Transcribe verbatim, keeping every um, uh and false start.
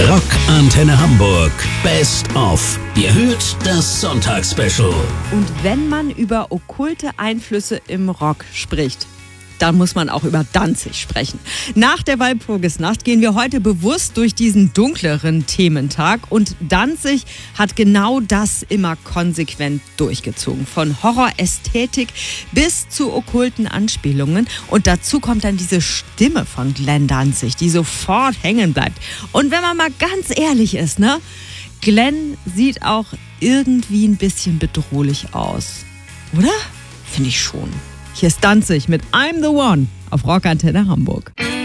Rock Antenne Hamburg Best of. Ihr hört das Sonntagsspecial. Und wenn man über okkulte Einflüsse im Rock spricht, dann muss man auch über Danzig sprechen. Nach der Walpurgisnacht gehen wir heute bewusst durch diesen dunkleren Thementag und Danzig hat genau das immer konsequent durchgezogen. Von Horrorästhetik bis zu okkulten Anspielungen. Und dazu kommt dann diese Stimme von Glenn Danzig, die sofort hängen bleibt. Und wenn man mal ganz ehrlich ist, ne? Glenn sieht auch irgendwie ein bisschen bedrohlich aus. Oder? Finde ich schon. Hier ist Danzig mit I'm the One auf Rock Antenne Hamburg.